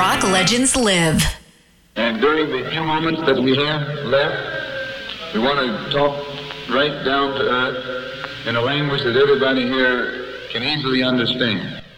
rock legends live. And during the few moments that we have left, we want to talk right down to earth in a language that everybody here can easily understand.